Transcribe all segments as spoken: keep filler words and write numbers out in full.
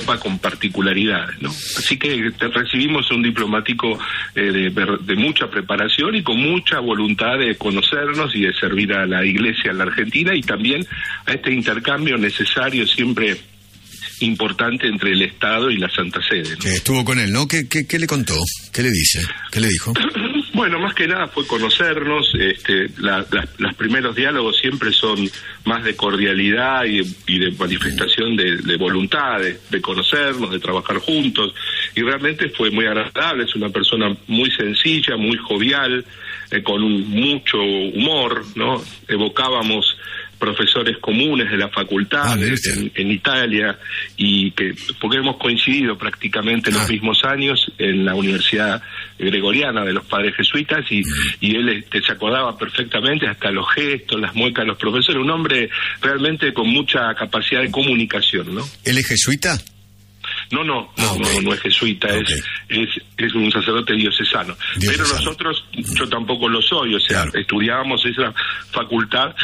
Papa con particularidades, ¿no? Así que te recibimos un diplomático eh, de, de mucha preparación y con mucha voluntad de conocernos y de servir a la Iglesia en la Argentina, y también a este intercambio necesario siempre importante entre el Estado y la Santa Sede, ¿no? Que estuvo con él, ¿no? ¿Qué, qué, qué le contó? ¿Qué le dice? ¿Qué le dijo? Bueno, más que nada fue conocernos. Este, la, la, los primeros diálogos siempre son más de cordialidad y, y de manifestación de, de voluntad, de, de conocernos, de trabajar juntos, y realmente fue muy agradable. Es una persona muy sencilla, muy jovial, eh, con un, mucho humor, ¿no? Evocábamos profesores comunes de la facultad ah, en, en Italia, y que porque hemos coincidido prácticamente en ah. los mismos años en la Universidad Gregoriana de los Padres Jesuitas, y, y él este, se acordaba perfectamente hasta los gestos, las muecas de los profesores, un hombre realmente con mucha capacidad de comunicación, ¿no? ¿Él es jesuita? No, no, no, ah, okay. no, no es jesuita, okay. es, es es un sacerdote diocesano. diocesano. Pero nosotros, yo tampoco lo soy, o sea, claro. estudiábamos esa facultad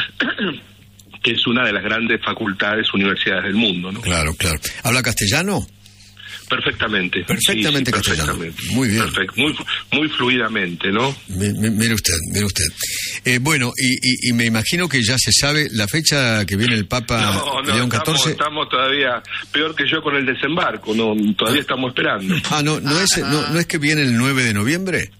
que es una de las grandes facultades, universidades del mundo, ¿no? Claro, claro. ¿Habla castellano? Perfectamente. Perfectamente sí, sí, castellano. Perfectamente. Muy bien. Perfecto. Muy, muy fluidamente, ¿no? M- m- mire usted, mire usted. Eh, bueno, y, y, y me imagino que ya se sabe la fecha que viene el Papa no, no, León catorce. Estamos, estamos todavía peor que yo con el desembarco, no, todavía estamos esperando. Ah, no, no es, no, no es que viene el nueve de noviembre.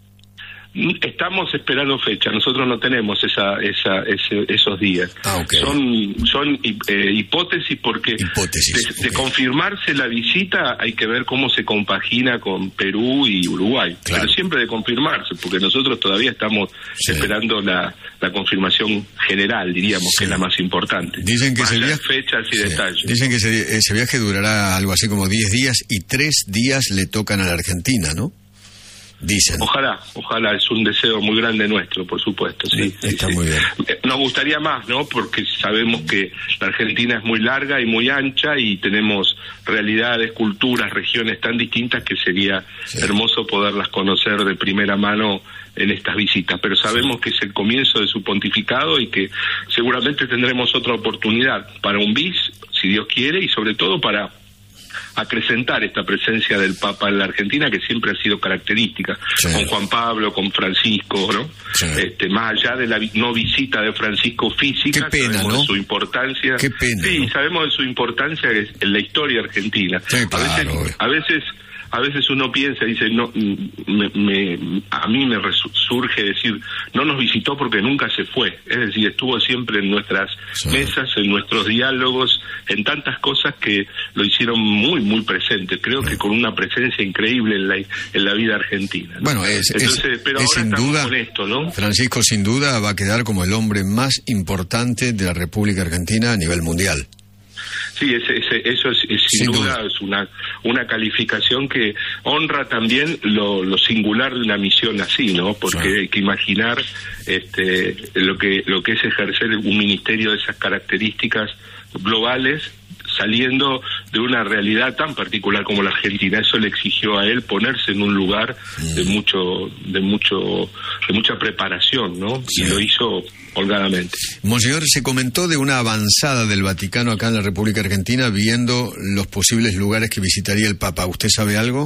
Estamos esperando fecha, nosotros no tenemos esa, esa, ese, esos días. Ah, okay. Son, son eh, hipótesis porque hipótesis, de, okay. de confirmarse la visita hay que ver cómo se compagina con Perú y Uruguay. Claro. Pero siempre de confirmarse, porque nosotros todavía estamos sí. esperando la, la confirmación general, diríamos, sí. que es la más importante. Dicen que ese viaje, fechas y sí. detalles. Dicen que ese, ese viaje durará algo así como diez días y tres días le tocan a la Argentina, ¿no? Dicen. Ojalá, ojalá, es un deseo muy grande nuestro, por supuesto, sí. Está sí, muy sí. bien. Nos gustaría más, ¿no? Porque sabemos que la Argentina es muy larga y muy ancha y tenemos realidades, culturas, regiones tan distintas que sería sí. hermoso poderlas conocer de primera mano en estas visitas, pero sabemos sí. que es el comienzo de su pontificado y que seguramente tendremos otra oportunidad para un bis, si Dios quiere, y sobre todo para acrecentar esta presencia del Papa en la Argentina, que siempre ha sido característica, sí. con Juan Pablo, con Francisco, ¿no? Sí. Este, más allá de la vi- no visita de Francisco física, Qué pena, sabemos ¿no? de su importancia. Qué pena, sí, ¿no? sabemos de su importancia en la historia argentina. Sí, claro, a veces, a veces a veces uno piensa y dice, no, me, me, a mí me resurge decir, no nos visitó porque nunca se fue, es decir, estuvo siempre en nuestras sí. mesas, en nuestros diálogos, en tantas cosas que lo hicieron muy, muy presente, creo sí. que con una presencia increíble en la, en la vida argentina, ¿no? Bueno, es, Entonces, es, pero es ahora sin estamos duda, con esto, ¿no? Francisco sin duda va a quedar como el hombre más importante de la República Argentina a nivel mundial. Sí, ese, ese, eso es, es sin, sin duda, duda es una una calificación que honra también lo, lo singular de una misión así, ¿no? Porque claro. hay que imaginar este lo que lo que es ejercer un ministerio de esas características globales, saliendo de una realidad tan particular como la Argentina. Eso le exigió a él ponerse en un lugar mm. de mucho de mucho de mucha preparación, ¿no? Sí. Y lo hizo holgadamente. Monseñor, se comentó de una avanzada del Vaticano acá en la República Argentina viendo los posibles lugares que visitaría el Papa. ¿Usted sabe algo?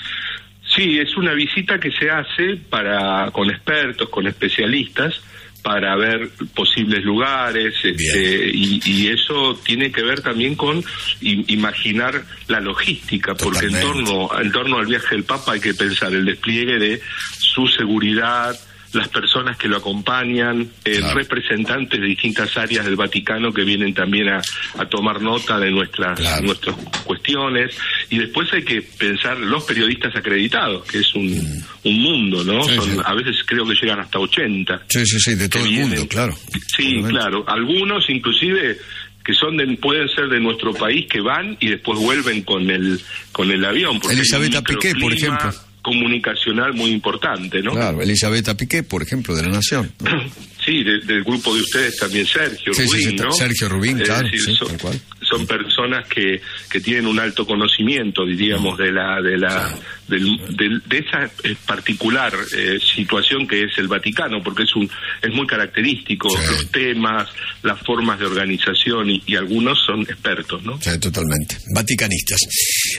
Sí, es una visita que se hace para con expertos, con especialistas, para ver posibles lugares, este, y, y eso tiene que ver también con i- imaginar la logística, Totalmente. porque en torno, en torno al viaje del Papa hay que pensar el despliegue de su seguridad, las personas que lo acompañan, eh, claro. representantes de distintas áreas del Vaticano que vienen también a, a tomar nota de nuestras, claro. nuestras cuestiones, y después hay que pensar los periodistas acreditados, que es un, mm. un mundo, ¿no? Sí, Son, sí. A veces creo que llegan hasta ochenta. Sí, sí, sí, de todo el mundo, claro. Sí, Obviamente. claro. Algunos inclusive que son de, pueden ser de nuestro país, que van y después vuelven con el con el avión. Elisabetta Piqué, por ejemplo. Comunicacional muy importante, ¿no? Claro, Elisabetta Piqué, por ejemplo, de La Nación, ¿no? Sí, de, del grupo de ustedes también Sergio sí, Rubín, sí, sí, ¿no? Sergio Rubín, es claro, decir, sí, son, tal cual. son personas que, que tienen un alto conocimiento, diríamos, de la de la del, del, de esa particular eh, situación que es el Vaticano, porque es un es muy característico, sí. los temas, las formas de organización, y, y algunos son expertos, ¿no? Sí, totalmente, vaticanistas.